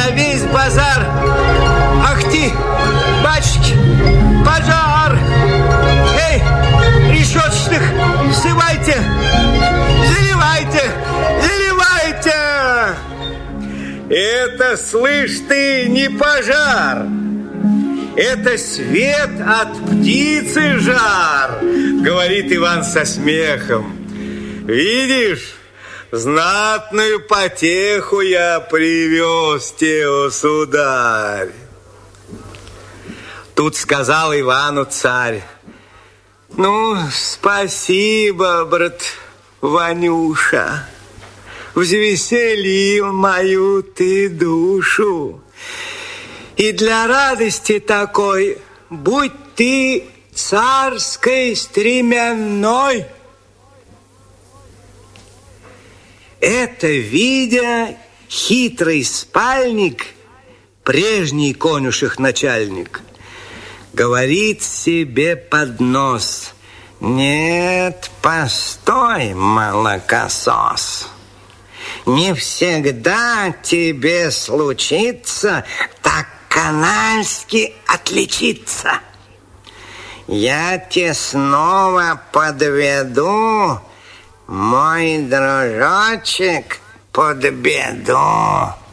на весь базар. Ах ты, батюшки, пожар! Эй, решеточных, всывайте, заливайте, заливайте! Это, слышь ты, не пожар. Это свет от птицы жар, говорит Иван со смехом. Видишь, знатную потеху я привез тебе, о сударь. Тут сказал Ивану царь: ну, спасибо, брат Ванюша, взвеселил мою ты душу. И для радости такой будь ты царской стременной. Это, видя, хитрый спальник, прежний конюших начальник, говорит себе под нос: нет, постой, молокосос, не всегда тебе случится так канальски отличиться. Я тебе снова подведу, мой дружочек, под беду.